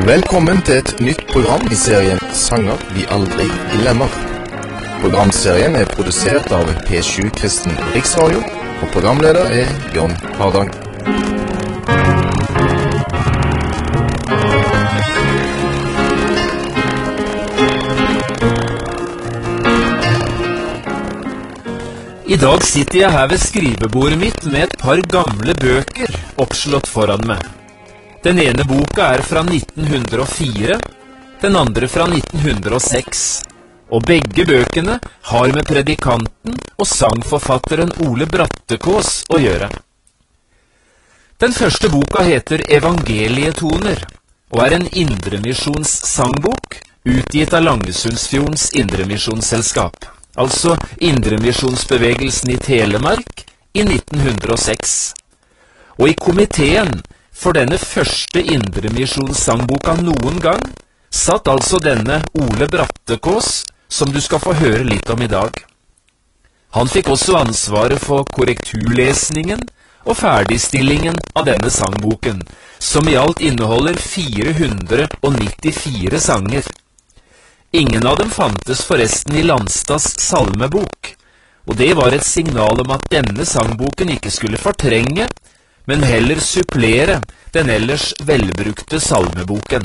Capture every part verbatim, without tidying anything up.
Velkommen til et nytt program i serien Sanger vi aldri glemmer. Programserien er produsert av P sju Kristen Riksradio, og programleder er John Hardang. I dag sitter jeg her ved skrivebordet mitt med et par gamle bøker oppslått foran meg. Den ene boka er fra nitten hundre og fire, den andre fra nitten hundre og seks, og begge bøkene har med predikanten og sangforfatteren Ole Brattekås å gjøre. Den første boka heter Evangelietoner, og er en indremisjons-sangbok utgitt av Langesundsfjordens Indremisjonsselskap, altså Indremisjonsbevegelsen i Telemark i nitten hundre og seks. Og i komiteen for denne første indremisjonssangboka noen gang, satt altså denne Ole Brattekås, som du skal få høre litt om i dag. Han fikk også ansvaret for korrekturlesningen og ferdigstillingen av denne sangboken, som i alt inneholder fire hundre og nittifire sanger. Ingen av dem fantes forresten i Landstads salmebok, og det var et signal om at denne sangboken ikke skulle fortrenge, men heller supplere den ellers velbrukte salmeboken.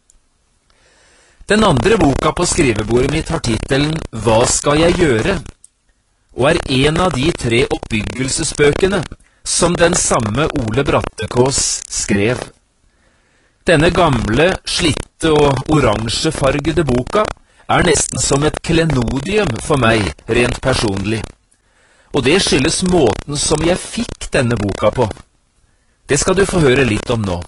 Den andre boka på skrivebordet mitt har titelen Hva skal jeg gjøre? Og er en av de tre oppbyggelsesbøkene som den samme Ole Brattekås skrev. Denne gamle, slitte og oransjefargede boka er nesten som et klenodium for meg, rent personlig. Og det skyldes måten som jeg fikk denne boka på. Det skal du få høre litt om nå.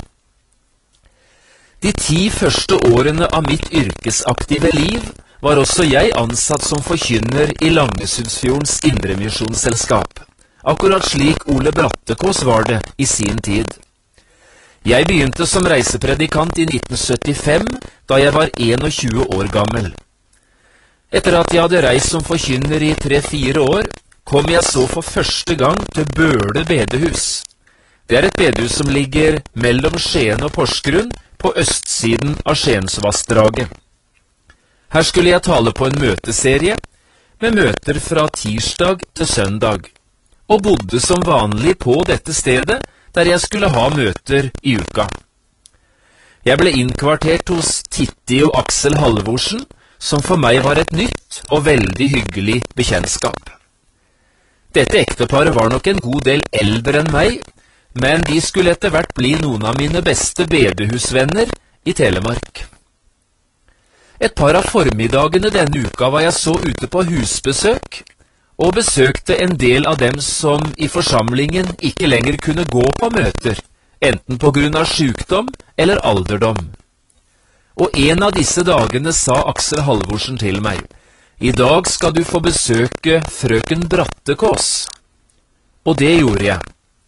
De ti første årene av mitt yrkesaktive liv var også jeg ansatt som forkynner i Langesundsfjordens Indremisjonsselskap, akkurat slik Ole Brattekås var det i sin tid. Jeg begynte som reisepredikant i nitten syttifem, da jeg var tjueen år gammel. Etter at jeg hadde reist som forkynner i tre-fire år, kom jeg så for første gang til Bøle bedehus. Det er et bedehus som ligger mellom Skien og Porsgrunn på østsiden av Skiensvassdraget. Her skulle jeg tale på en møteserie, med møter fra tirsdag til søndag, og bodde som vanlig på dette stedet, der jeg skulle ha møter i uka. Jeg ble innkvartert hos Titti og Aksel Halvorsen, som for meg var et nytt og veldig hyggelig bekjentskap. Dette ekteparet var nok en god del eldre enn meg, men de skulle etter hvert bli noen av mine beste bedehusvenner i Telemark. Et par av formiddagene denne uka var jeg så ute på husbesøk, og besøkte en del av dem som i forsamlingen ikke lenger kunne gå på møter, enten på grunn av sykdom eller alderdom. Og en av disse dagene sa Aksel Halvorsen til meg, «I dag skal du få besøke frøken Brattekås.» Og det gjorde jeg.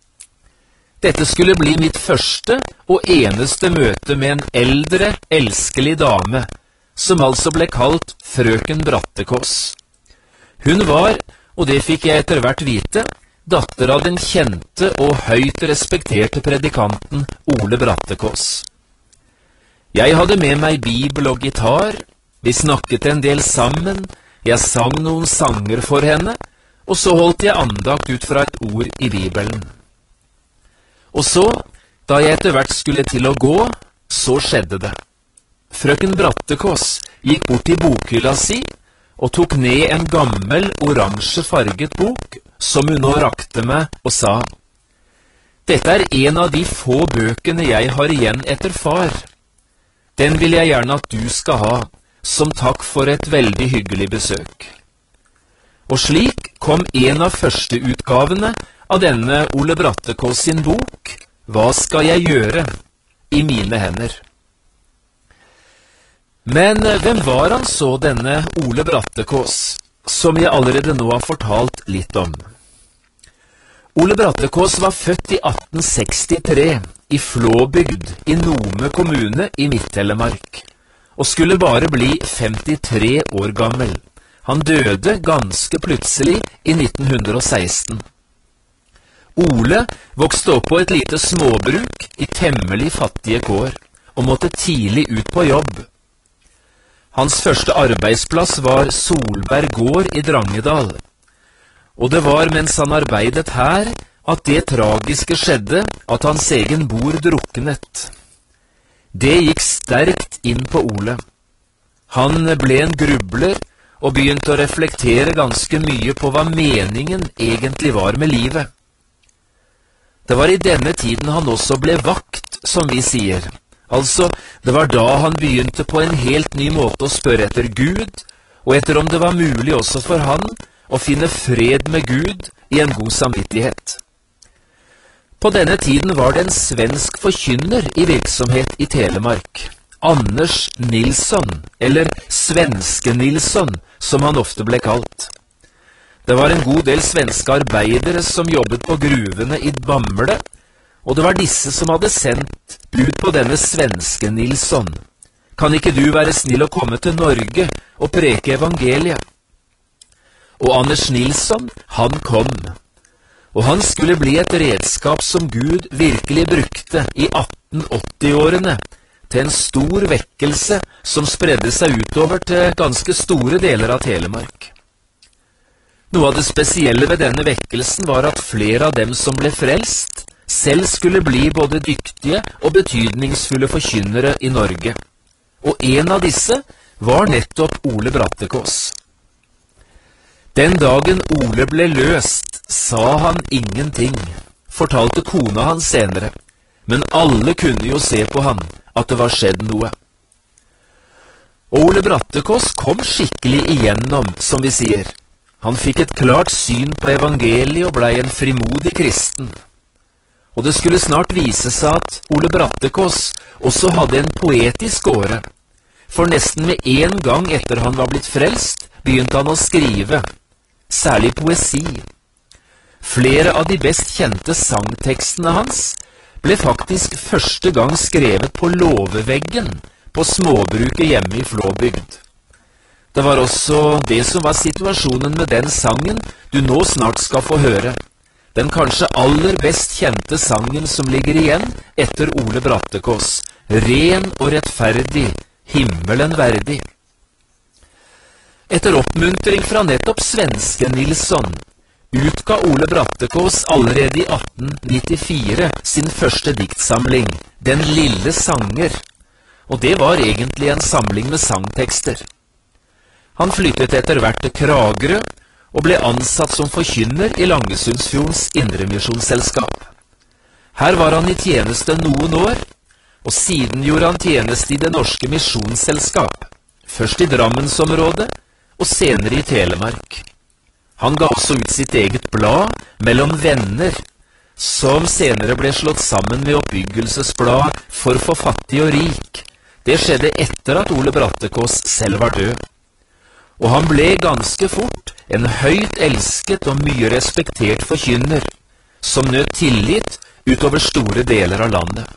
Dette skulle bli mitt første og eneste møte med en eldre, elskelig dame, som altså ble kalt frøken Brattekås. Hun var, og det fikk jeg etter hvert vite, datter av den kjente og høyt respekterte predikanten Ole Brattekås. Jeg hadde med meg bibel og gitar, vi snakket en del sammen, jeg sang noen sanger for henne, og så holdt jeg andakt ut fra et ord i Bibelen. Og så, da jeg etter hvert skulle til å gå, så skjedde det. Frøken Brattekås gikk bort til bokhylla si og tok ned en gammel, oransjefarget bok som hun nå rakte meg og sa, «Dette er en av de få bøkene jeg har igjen etter far. Den vil jeg gjerne at du skal ha, som takk for et veldig hyggelig besøk.» Og slik kom en av første utgavene av denne Ole Brattekås sin bok, Hva skal jeg gjøre? I mine hender. Men hvem var han så, denne Ole Brattekås, som jeg allerede nå har fortalt litt om? Ole Brattekås var født i atten sekstitre i Flåbygd i Nome kommune i Midt-Telemark, og skulle bare bli femtitre år gammel. Han døde ganske plutselig i nitten hundre og seksten. Ole vokste opp på et lite småbruk i temmelig fattige kår, og måtte tidlig ut på jobb. Hans første arbeidsplass var Solberg gård i Drangedal, og det var mens han arbeidet her at det tragiske skjedde at hans egen bror druknet. Det gikk sterkt inn på Ole. Han ble en grubler og begynte å reflektere ganske mye på hva meningen egentlig var med livet. Det var i denne tiden han også ble vakt, som vi sier. Altså, det var da han begynte på en helt ny måte å spørre etter Gud, og etter om det var mulig også for han å finne fred med Gud i en god samvittighet. På denne tiden var det en svensk forkynner i virksomhet i Telemark, Anders Nilsson, eller Svenske Nilsson, som han ofte ble kalt. Det var en god del svenske arbeidere som jobbet på gruvene i Bamble, og det var disse som hadde sendt bud på denne Svenske Nilsson. Kan ikke du være snill å komme til Norge og preke evangeliet? Og Anders Nilsson, han kom. Og han skulle bli et redskap som Gud virkelig brukte i atten åtti-årene til en stor vekkelse som spredde seg utover til ganske store deler av Telemark. Noe av det spesielle ved denne vekkelsen var at flere av dem som ble frelst, selv skulle bli både dyktige og betydningsfulle forkynnere i Norge. Og en av disse var nettopp Ole Brattekås. Den dagen Ole ble løst, sa han ingenting, fortalte kona hans senere, men alle kunne jo se på han at det var skjedd noe. Ole Brattekås kom skikkelig igjennom, som vi sier. Han fikk et klart syn på evangeliet og blei en frimodig kristen. Og det skulle snart vise seg at Ole Brattekås også hadde en poetisk åre, for nesten med en gang etter han var blitt frelst, begynte han å skrive, særlig poesi. Flere av de best kjente sangtekstene hans ble faktisk første gang skrevet på låveveggen på småbruket hjemme i Flåbygd. Det var også det som var situasjonen med den sangen du nå snart skal få høre. Den kanskje aller best kjente sangen som ligger igjen etter Ole Brattekås, ren og rettferdig, himmelen verdig. Etter oppmuntring fra nettopp Svenske Nilsson utga Ole Brattekås allerede i atten nittifire sin første diktsamling, Den lille sanger, og det var egentlig en samling med sangtekster. Han flyttet etter hvert til Kragerø og ble ansatt som forkynner i Langesundsfjordens Indremisjonsselskap. Her var han i tjeneste noen år, og siden gjorde han tjeneste i Det Norske Misjonsselskap, først i Drammensområdet og senere i Telemark. Han ga også ut sitt eget blad, Mellom venner, som senere ble slått sammen med Oppbyggelsesblad for for fattig og rik. Det skjedde etter at Ole Brattekås selv var død. Og han ble ganske fort en høyt elsket og mye respektert forkynner, som nøt tillit utover store deler av landet.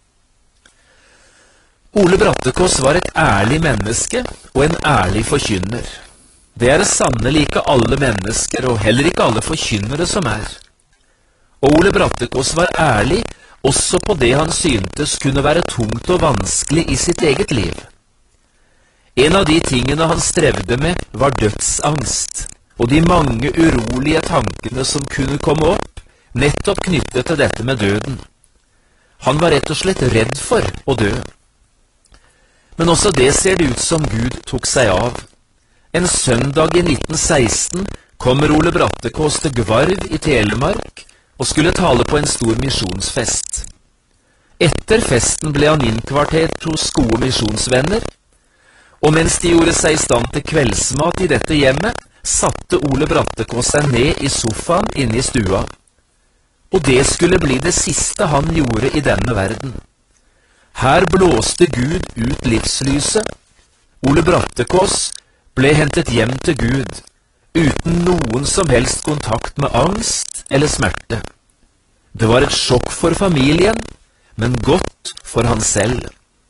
Ole Brattekås var et ærlig menneske og en ærlig forkynner. Det er sannelig ikke alle mennesker, og heller ikke alle forkynnere som er. Og Ole Brattekås var ærlig også på det han syntes kunne være tungt og vanskelig i sitt eget liv. En av de tingene han strevde med var dødsangst, og de mange urolige tankene som kunne komme opp, nettopp knyttet til dette med døden. Han var rett og slett redd for å dø. Men også det ser det ut som Gud tok seg av. En søndag i nitten seksten kommer Ole Brattekås til Gvarv i Telemark og skulle tale på en stor misjonsfest. Etter festen ble han innkvartert hos gode misjonsvenner, og mens de gjorde seg i stand til kveldsmat i dette hjemmet, satte Ole Brattekås seg ned i sofaen inne i stua. Og det skulle bli det siste han gjorde i denne verden. Her blåste Gud ut livslyset. Ole Brattekås ble hentet hjem til Gud, uten noen som helst kontakt med angst eller smerte. Det var et sjokk for familien, men godt for han selv.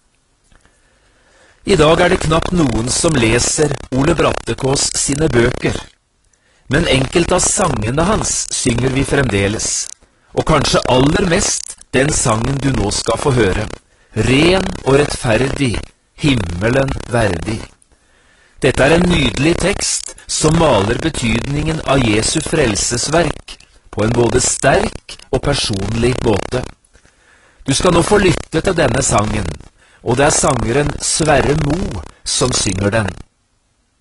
I dag er det knapt noen som leser Ole Brattekås sine bøker, men enkelte av sangene hans synger vi fremdeles, og kanskje aller mest den sangen du nå skal få høre, ren og rettferdig, himmelen verdig. Dette er en nydelig tekst som maler betydningen av Jesu frelsesverk på en både sterk og personlig måte. Du skal nå få lytte til denne sangen, og det er sangeren Sverre Mo som synger den.